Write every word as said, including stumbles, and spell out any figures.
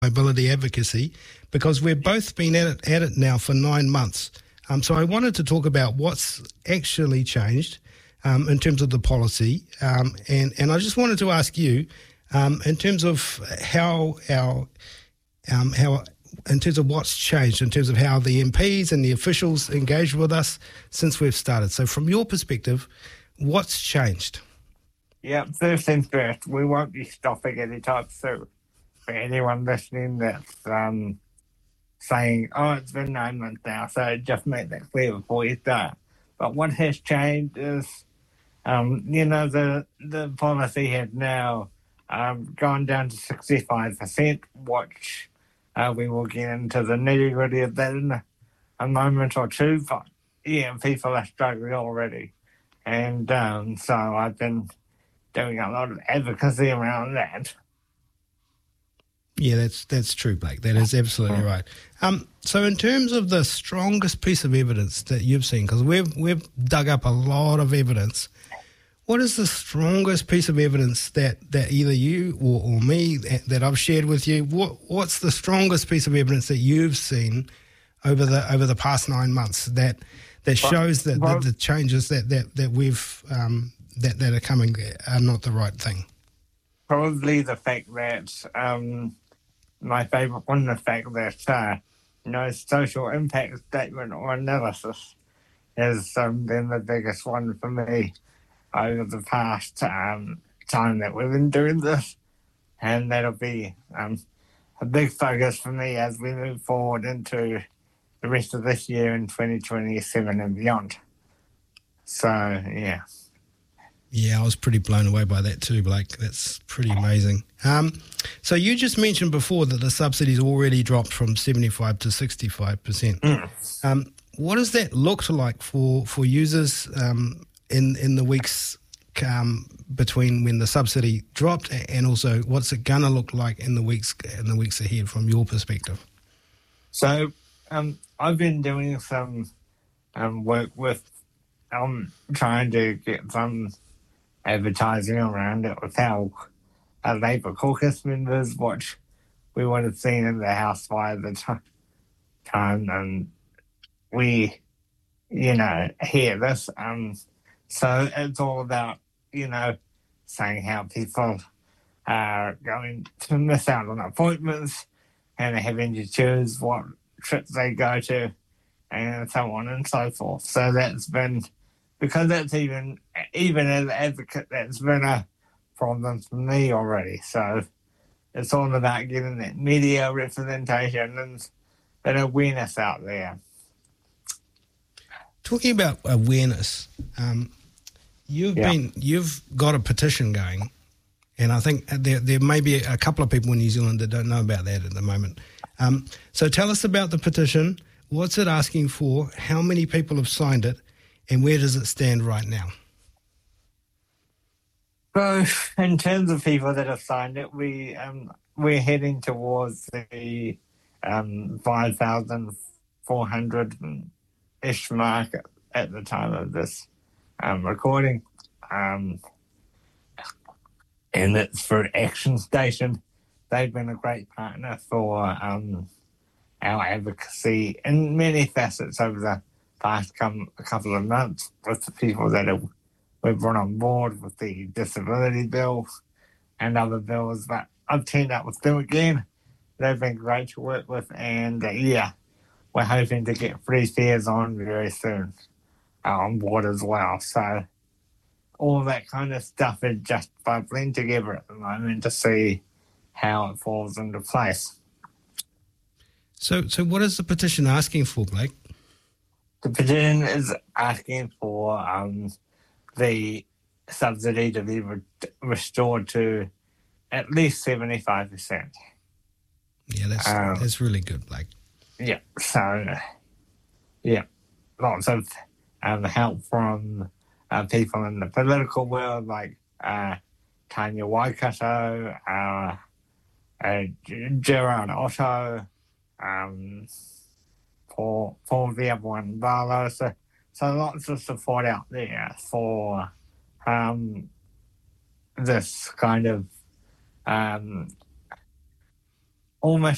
mobility advocacy, because we've both been at it, at it now for nine months. Um, so I wanted to talk about what's actually changed um, in terms of the policy. Um, and, and I just wanted to ask you, um, in terms of how our, um, how, in terms of what's changed, in terms of how the M Ps and the officials engage with us since we've started. So from your perspective, what's changed? Yeah, first things first, we won't be stopping anytime soon. For anyone listening that's um, saying, oh, it's been nine months now, so just make that clear before you start. But what has changed is, um, you know, the the policy has now um, gone down to sixty-five percent, which uh, we will get into the nitty-gritty of that in a, a moment or two. But, yeah, people are struggling already. And um, so I've been doing a lot of advocacy around that. Yeah, that's that's true, Blake. That is absolutely right. Um, so in terms of the strongest piece of evidence that you've seen, because we've, we've dug up a lot of evidence, what is the strongest piece of evidence that, that either you or, or me that, that I've shared with you? What What's the strongest piece of evidence that you've seen over the over the past nine months that that shows that, that the changes that, that, that we've um, that, that are coming are not the right thing? Probably the fact that um, my favourite one, the fact that uh, no social impact statement or analysis has um, been the biggest one for me over the past um, time that we've been doing this. And that'll be um, a big focus for me as we move forward into the rest of this year in twenty twenty-seven and beyond. So, yeah. Yeah, I was pretty blown away by that too, Blake. That's pretty amazing. Um, so you just mentioned before that the subsidies already dropped from seventy-five to sixty-five percent. Mm. Um, what does that look like for, for users um, in, in the weeks um, between when the subsidy dropped, and also what's it going to look like in the weeks in the weeks ahead from your perspective? So um, I've been doing some um, work with um, trying to get some advertising around it with our, our Labour caucus members, which we would have seen in the House by the t- time and we, you know, hear this. Um, so it's all about, you know, saying how people are going to miss out on appointments and having to choose what trips they go to and so on and so forth. So that's been, because that's even, even as an advocate, that's been a problem for me already. So it's all about getting that media representation and that awareness out there. Talking about awareness, um, you've Yeah. been you've got a petition going, and I think there there may be a couple of people in New Zealand that don't know about that at the moment. Um, so tell us about the petition. What's it asking for? How many people have signed it? And where does it stand right now? So, in terms of people that have signed it, we um, we're heading towards the um, five thousand four hundred ish mark at, at the time of this um, recording, um, and it's for Action Station. They've been a great partner for um, our advocacy in many facets over the past come, a couple of months with the people that have, we've brought on board with the disability bill and other bills. But I've teamed up with them again. They've been great to work with, and uh, yeah, we're hoping to get free fares on very soon uh, on board as well. So all that kind of stuff is just bubbling together at the moment to see how it falls into place. So, so what is the petition asking for, Blake? The petition is asking for um, the subsidy to be re- restored to at least seventy-five percent. Yeah, that's Um, that's really good, Blake. Yeah, so, yeah, lots of um, help from uh, people in the political world like uh, Tanya Waikato, uh, uh, Gerard Otto, um, Paul, Paul Villabuena, so, so lots of support out there for um, this kind of um, almost